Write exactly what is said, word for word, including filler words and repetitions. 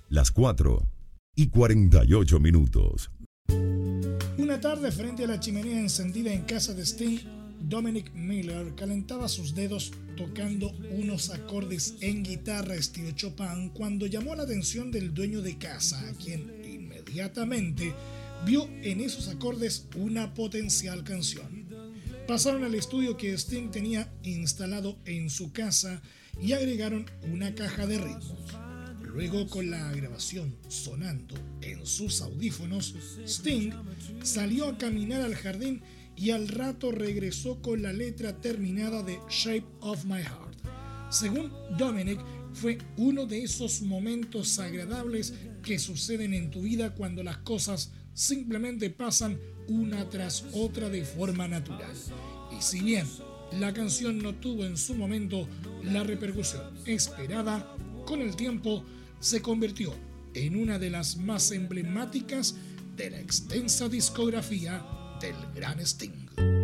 Las cuatro y cuarenta y ocho minutos. Una tarde frente a la chimenea encendida en casa de Sting, Dominic Miller calentaba sus dedos tocando unos acordes en guitarra estilo Chopin cuando llamó la atención del dueño de casa, a quien inmediatamente vio en esos acordes una potencial canción. Pasaron al estudio que Sting tenía instalado en su casa y agregaron una caja de ritmos. Luego, con la grabación sonando en sus audífonos, Sting salió a caminar al jardín y al rato regresó con la letra terminada de Shape of My Heart. Según Dominic, fue uno de esos momentos agradables que suceden en tu vida cuando las cosas simplemente pasan una tras otra de forma natural. Y si bien la canción no tuvo en su momento la repercusión esperada, con el tiempo se convirtió en una de las más emblemáticas de la extensa discografía del gran Sting.